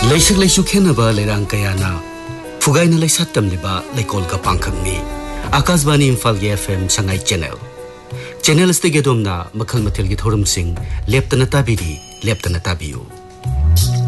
Leisik leisu khenaba leirang kayana Fugai na laisat tamliba leikol ka pangkhangni Akashvani Imphal ge FM sangai channel stege domna makhal mathil gi thorum sing leptana tabiri leptana tabiyu